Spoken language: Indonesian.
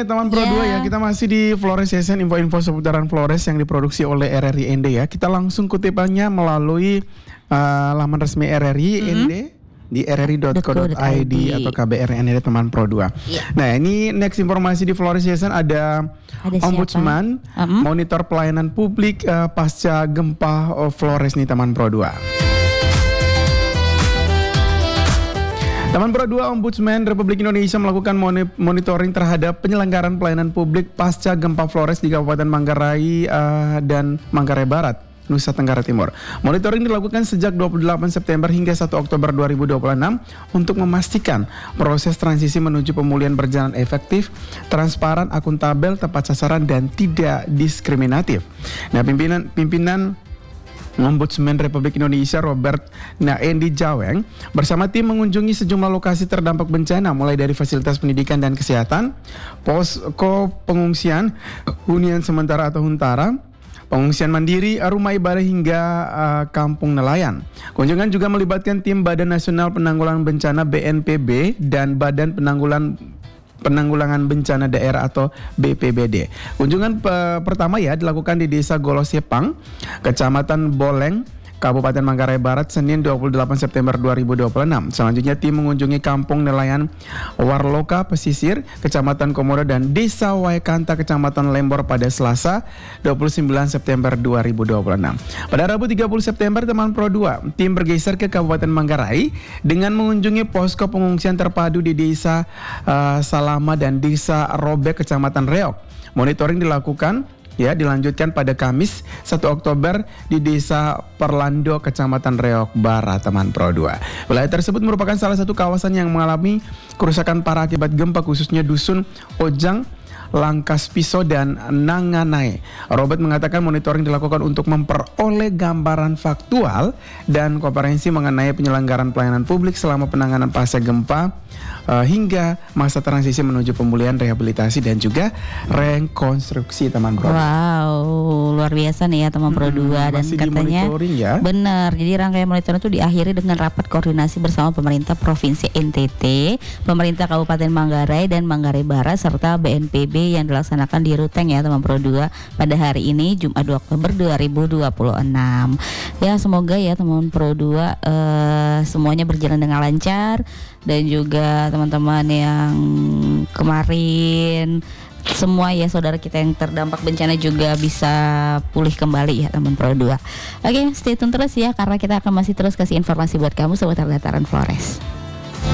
teman Pro 2 ya, kita masih di Flores Session, info-info seputaran Flores yang diproduksi oleh RRI ND ya. Kita langsung kutipannya melalui laman resmi RRI ND di rri.co.id atau KBRI ND teman Pro 2. Nah, ini next informasi di Flores Session ada Ombudsman monitor pelayanan publik pasca gempa Flores nih teman Pro 2. Teman Pro 2, Ombudsman Republik Indonesia melakukan monitoring terhadap penyelenggaraan pelayanan publik pasca gempa Flores di Kabupaten Manggarai dan Manggarai Barat, Nusa Tenggara Timur. Monitoring dilakukan sejak 28 September hingga 1 Oktober 2026 untuk memastikan proses transisi menuju pemulihan berjalan efektif, transparan, akuntabel, tepat sasaran, dan tidak diskriminatif. Nah, pimpinan Ombudsman Republik Indonesia Robert Naendi Jaweng bersama tim mengunjungi sejumlah lokasi terdampak bencana mulai dari fasilitas pendidikan dan kesehatan, posko pengungsian, hunian sementara atau huntara, pengungsian mandiri, rumah ibadah hingga kampung nelayan. Kunjungan juga melibatkan tim Badan Nasional Penanggulangan Bencana BNPB dan Badan Penanggulangan Bencana Daerah atau BPBD. Kunjungan pertama ya dilakukan di Desa Golosepang, Kecamatan Boleng, Kabupaten Manggarai Barat, Senin 28 September 2026. Selanjutnya tim mengunjungi Kampung Nelayan Warloka Pesisir, Kecamatan Komodo, dan Desa Waikanta, Kecamatan Lembor pada Selasa 29 September 2026. Pada Rabu 30 September teman Pro 2, tim bergeser ke Kabupaten Manggarai dengan mengunjungi posko pengungsian terpadu di Desa Salama dan Desa Robek, Kecamatan Reok. Monitoring dilanjutkan pada Kamis 1 Oktober di Desa Perlando, Kecamatan Reok Barat, teman Pro 2. Wilayah tersebut merupakan salah satu kawasan yang mengalami kerusakan parah akibat gempa, khususnya Dusun Ojang, Langkas Piso, dan Nanganai. Robert mengatakan monitoring dilakukan untuk memperoleh gambaran faktual dan komprehensif mengenai penyelenggaraan pelayanan publik selama penanganan pasca gempa hingga masa transisi menuju pemulihan, rehabilitasi, dan juga rekonstruksi, teman Pro. Wow, luar biasa nih ya teman Pro 2. Dan katanya ya? Benar, jadi rangkaian monitoring itu diakhiri dengan rapat koordinasi bersama pemerintah Provinsi NTT, pemerintah Kabupaten Manggarai dan Manggarai Barat, serta BNPB yang dilaksanakan di Ruteng ya teman Pro 2 pada hari ini Jumat 2 Oktober 2026. Ya, semoga ya teman Pro 2 semuanya berjalan dengan lancar, dan juga teman-teman yang kemarin semua ya saudara kita yang terdampak bencana juga bisa pulih kembali ya teman Pro 2. Oke, stay tune terus ya karena kita akan masih terus kasih informasi buat kamu sobat Dataran Flores.